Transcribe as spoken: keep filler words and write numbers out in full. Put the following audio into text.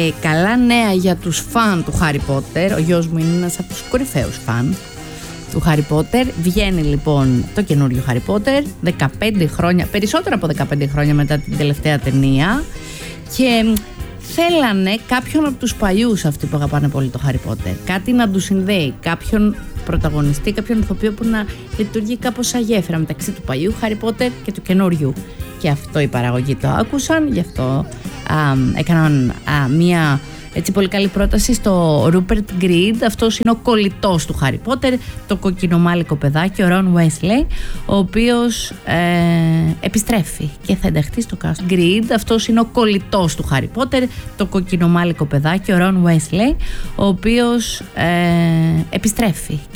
Ε, καλά νέα για τους φαν του Harry Potter. Ο γιος μου είναι ένας από τους κορυφαίους φαν του Harry Potter. Βγαίνει λοιπόν το καινούριο Harry Potter δεκαπέντε χρόνια, περισσότερο από δεκαπέντε χρόνια μετά την τελευταία ταινία, και θέλανε κάποιον από τους παλιούς, αυτοί που αγαπάνε πολύ το Harry Potter, κάτι να τους συνδέει, κάποιον πρωταγωνιστή, κάποιον ηθοποιό που να λειτουργεί κάπως σαν γέφυρα μεταξύ του παλιού Harry Potter και του καινούριου. Και αυτό οι παραγωγοί το άκουσαν, γι' αυτό α, έκαναν α, μία έτσι πολύ καλή πρόταση στο Rupert Grint. Αυτός είναι ο κολλητός του Harry Potter, το κοκκινομάλικο παιδάκι, ο Ron Weasley, ο οποίος ε, επιστρέφει και θα ενταχθεί στο cast. Grint, αυτός είναι ο κολλητός του Harry Potter, το κοκκινομάλικο παιδάκι, ο Ron Weasley, ο οποίος ε, επιστρέφει.